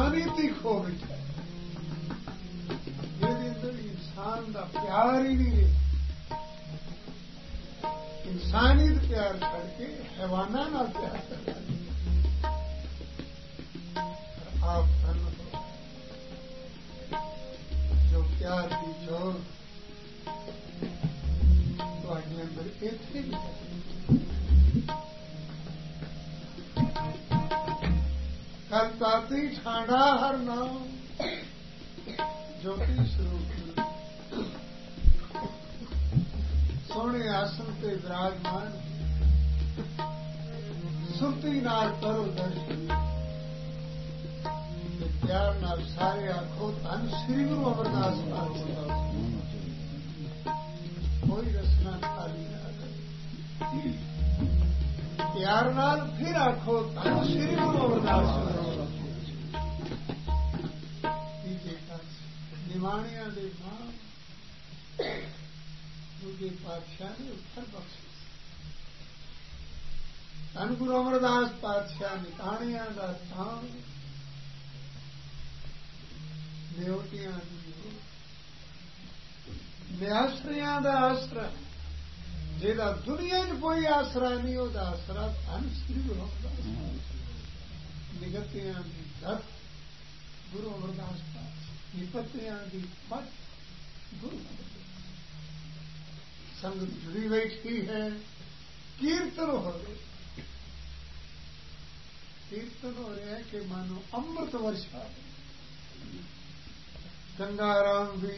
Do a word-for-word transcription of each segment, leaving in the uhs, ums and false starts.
इंसानियत ही खो बैठा है। ਜਿਹਦੇ ਅੰਦਰ इंसान का प्यार ही नहीं है। इंसानियत प्यार छड़ के हैवाना ना प्यार करना। आप धन हो जो प्यार की जोर तो अंदर इतने भी कल ताती ठांडा हर नाम ज्योति स्वरूप सोने आसन पे विराजमान सुरती नाल करो दर्शन प्यार नाल सारे आखो धन श्री गुरु अमरदास पातशाह कोई रसना खाली ना करे प्यार नाल फिर आखो धन श्री गुरु अमरदास निमाणिया दे नाम दूजे पातशाह ने उत्तर बख्शे धन गुरु अमरदास पातशाह निताणिया का धाम न्योटिया की निआसरिया का आसरा जेदा दुनिया च कोई आसरा नहीं वह आसरा धन श्री गुरु अमरदास निगतिया की दत्त गुरु अमरदास पातशाह विपत्तियां की मत गुरु संगत जुड़ी बैठी है। कीर्तन हो रहे कीर्तन हो रहे हैं कि मानो अमृत वर्षा गंगाराम भी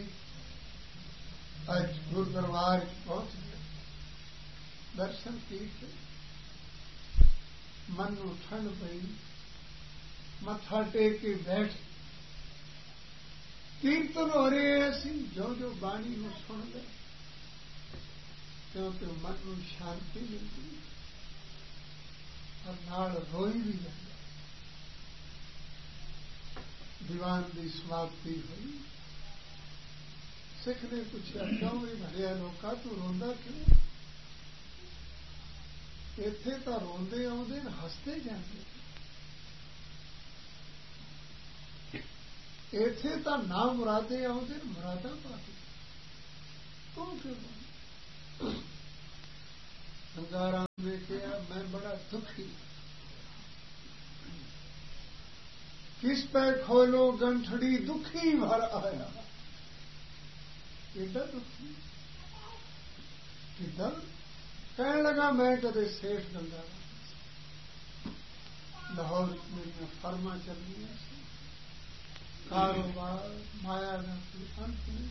आज गुरु दरबार पहुंच गए। दर्शन कीर्तन मन को ठंड पई मथा टेक के बैठ कीर्तन हो रहे हैं। जो जो बाणी को सुन गए क्योंकि मन को शांति मिलती और नाल रोई भी जाता। दीवान की समाप्ति हुई। सिख ने पूछा क्यों भी भरिया लोका तू रोंदा क्यों? इत्थे तो रोंदे आउंदे हसते जाते इत्थे तो ना मुरादे आउंदे मुरादा पाते तू क्यों? गंगाराम ने कहा मैं बड़ा दुखी किस पे खोलो गंठड़ी दुखी भर आया। एडा दुखी किधर कहने लगा मैं कदे सेठ गंगाराम लाहौर मेरी फर्मा चल रही है कारोबार माया का अंत नहीं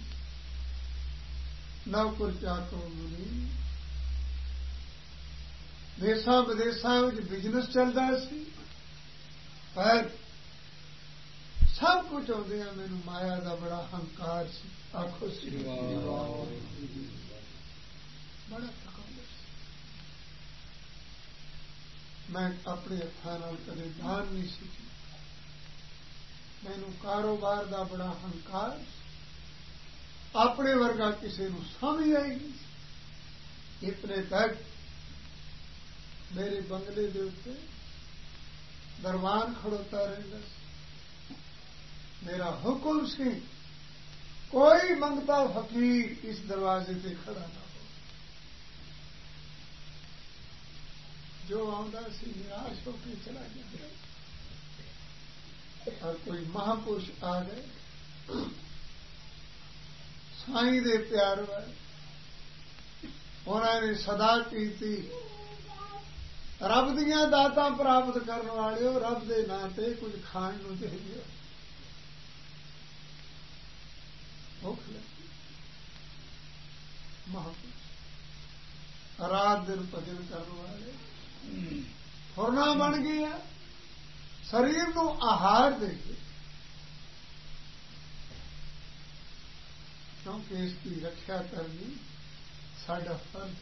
नौकर चाकर मुनि देशा विदेशा बिजनेस चलता सी पर सब कुछ आते हैं मैनू माया का बड़ा हंकार सी आखो सी बड़ा मैं अपने हथा नाल कदे दान नहीं सीखी मैनू कारोबार का बड़ा हंकार अपने वर्गा किसी को समझ आएगी। इतने तक मेरे बंगले के उत्ते दरबान खड़ोता रहता मेरा हुक्म सी कोई मंगता फकीर इस दरवाजे से खड़ा ना हो। जो आंदा सी निराश होकर चला गया और कोई महापुरुष आ गए साई दे प्यार वाले उन्होंने सदा की रब दियां दातां प्राप्त करने वाले हो रब दे नां ते कुछ खाण नूं दे दिओ। भुख लगी महापुरुष रात दिन भजन करने वाले फुरना बन गया शरीर को आहार दे क्योंकि इसकी रक्षा करनी साडा फर्ज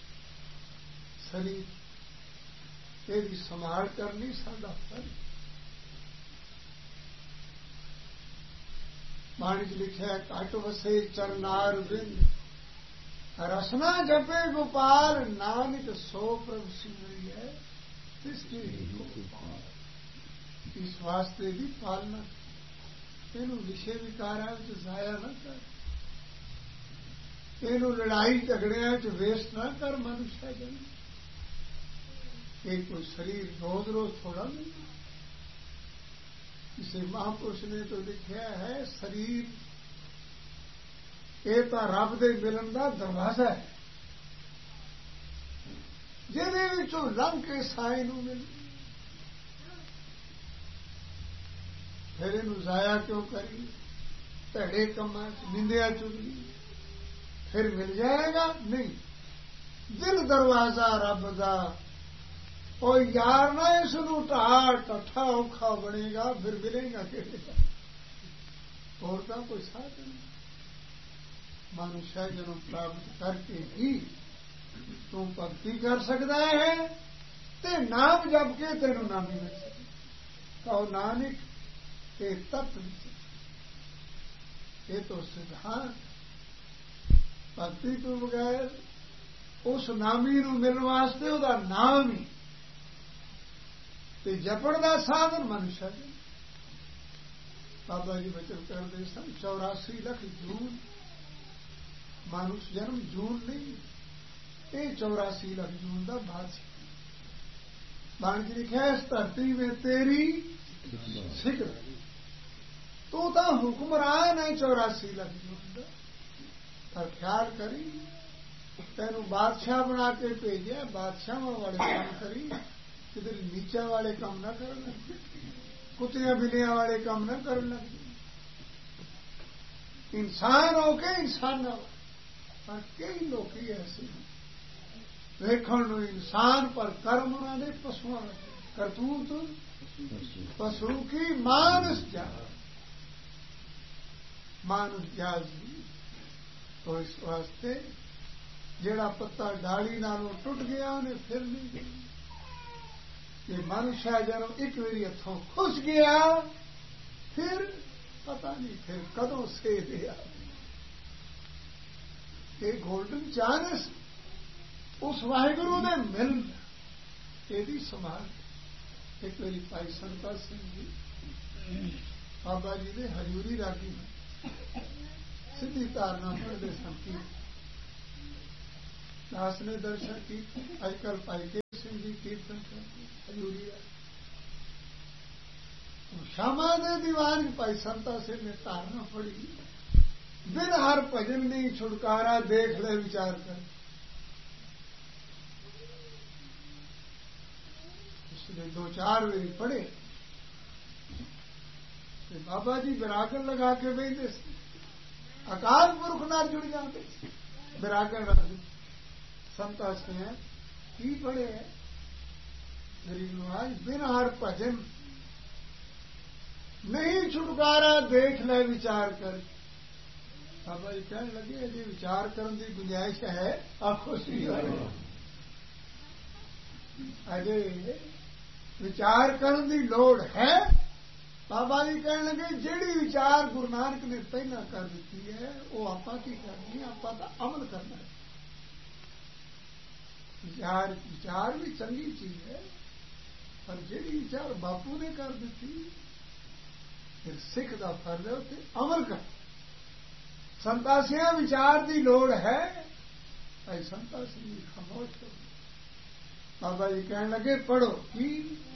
शरीर ਇਹਦੀ संभाल करनी साडा फर्ज। बाणी च लिखा घट वसे चरनार बिंद रसना जपे गोपाल नानक सो प्रभु सिमरी है इसकी इस वास्ते की पालना ਇਹਨੂੰ ਵਿਸ਼ੇ ਵਿਕਾਰਾਂ ਵਿੱਚ ਜ਼ਾਇਆ ਨਾ ਕਰ, ਇਹਨੂੰ ਲੜਾਈ ਝਗੜਿਆਂ ਚ ਵੇਸਟ ਨਾ ਕਰ ਮਨੁੱਖਾ ਜਨ। ਇਹ ਕੋਈ ਸਰੀਰ ਰੋਜ਼ ਰੋਜ਼ ਥੋੜਾ ਨਹੀਂ। ਕਿਸੇ ਮਹਾਂਪੁਰਸ਼ ਨੇ ਤਾਂ ਲਿਖਿਆ ਹੈ ਸਰੀਰ ਇਹ ਤਾਂ ਰੱਬ ਦੇ ਮਿਲਣ ਦਾ ਦਰਵਾਜ਼ਾ ਹੈ, ਜਿਹਦੇ ਵਿੱਚੋਂ ਲੰਘ ਕੇ ਸਾਈਂ ਨੂੰ ਮਿਲ। ਫਿਰ ਇਹਨੂੰ ਜ਼ਾਇਆ ਕਿਉਂ ਕਰੀ ਭੈੜੇ ਕੰਮਾਂ ਚ, ਨਿੰਦਿਆ ਚੁਗਲੀ? ਫਿਰ ਮਿਲ ਜਾਏਗਾ ਨਹੀਂ। ਦਿਲ ਦਰਵਾਜ਼ਾ ਰੱਬ ਦਾ, ਉਹ ਯਾਰ ਨਾ ਇਸ ਨੂੰ ਢਾਹ ਟੱਠਾ ਔਖਾ ਬਣੇਗਾ, ਫਿਰ ਮਿਲੇਗਾ ਕਿਹੜੇ ਦਾ? ਹੋਰ ਤਾਂ ਕੋਈ ਸਾਧਨ ਨਹੀਂ। ਮਨੁੱਖਾ ਜਨਮ ਪ੍ਰਾਪਤ ਕਰਕੇ ਹੀ ਤੂੰ ਭਗਤੀ ਕਰ ਸਕਦਾ ਹੈ ਤੇ ਨਾਮ ਜਪ ਕੇ ਤੈਨੂੰ ਨਾਮ ਮਿਲ ਸਕਦਾ। ਕਹੋ ਨਾਨਕ ਇਹ ਤਤ ਇਹ ਤਾਂ ਸਿਧਾਂਤ। ਭਗਤੀ ਤੋਂ ਬਗੈਰ ਉਸ ਨਾਮੀ ਨੂੰ ਮਿਲਣ ਵਾਸਤੇ ਉਹਦਾ ਨਾਮ ਹੀ ਤੇ ਜਪਣ ਦਾ ਸਾਧਨ ਮਨੁੱਖਾ ਜੀ। ਬਾਬਾ ਜੀ ਬਚਨ ਕਰਦੇ ਸਨ ਚੌਰਾਸੀ ਲੱਖ ਜੂਨ। ਮਾਨੁਸ਼ ਜਨਮ ਜੂਨ ਨਹੀਂ, ਇਹ ਚੌਰਾਸੀ ਲੱਖ ਜੂਨ ਦਾ ਬਾਦਸ਼ਾਹ। ਬਾਣ ਜੀ ਲਿਖਿਆ ਇਸ ਧਰਤੀ ਵਿੱਚ ਤੇਰੀ ਸਿੱਖ ਤੂੰ ਤਾਂ ਹੁਕਮਰਾਨ ਹੈ ਚੌਰਾਸੀ ਲੱਖ ਜੂਨ ਦਾ। ਪਰ ਖਿਆਲ ਕਰੀ ਤੈਨੂੰ ਬਾਦਸ਼ਾਹ ਬਣਾ ਕੇ ਭੇਜਿਆ, ਬਾਦਸ਼ਾਹਾਂ ਵਾਲੇ ਕੰਮ ਕਰੀ, ਕਿਤੇ ਨੀਚਾ ਵਾਲੇ ਕੰਮ ਨਾ ਕਰਨ ਲੱਗ, ਕੁੱਤਿਆਂ ਬਿੱਲੀਆਂ ਵਾਲੇ ਕੰਮ ਨਾ ਕਰਨ ਲੱਗ। ਇਨਸਾਨ ਹੋ ਕੇ ਇਨਸਾਨਾਂ ਪਰ ਕਈ ਲੋਕੀ ਐਸੇ ਵੇਖਣ ਨੂੰ ਇਨਸਾਨ ਪਰ ਕਰਮ ਉਹਨਾਂ ਦੇ ਪਸ਼ੂਆਂ ਕਰਤੂਤ ਪਸ਼ੂ ਕੀ ਮਾਨਸ ਜਾ ਮਾਨਸ ਜਾਜੀ। तो इस वास्ते जेड़ा पत्ता डाली नालों टुट गया उन्हें फिर नहीं गया। ये मनुष्य जन्म एक बारी हथों खुस गया फिर पता नहीं फिर कदों से दिया। ये गोल्डन चांस उस वाहिगुरु ने मिल यदि संभाल। एक बारी भाई संता सिंह जी बाबा जी ने हजूरी रागी में सिद्धि धारणा पढ़ते सन की दास ने दर्शन की। अजकल भाई के सिंह जी कीर्तन करते हजूरी श्यामा दे दीवान भाई संता सिंह ने धारणा पढ़ी बिन हर भजन नहीं छुटकारा देख ले विचार कर। उसने दो चार बारी पढ़े तो बाबा जी विरागन लगा के बैठे अकाल पुरख नाल जुड़ जाते विरागन संता सिंह की पढ़े है गरीब नवाज बिन हर भजन नहीं छुटकारा देख ले विचार कर। बाबा जी कहने लगे अजे विचार करने की गुंजाइश है आखो सी अजे विचार करने की लोड़ है। बाबा जी कहने लगे जिहड़ी विचार गुरु नानक ने पहला कर दी है वो आपा की करनी आपा तो अमल करना है। विचार विचार भी चंगी चीज है पर जिहड़ी विचार बापू ने कर दी फिर सिख का फर्ज है उसे अमल कर। संतासियां विचार की लोड़ है भाई संता सिंह खामोश करो। बाबा जी कहने लगे पढ़ो की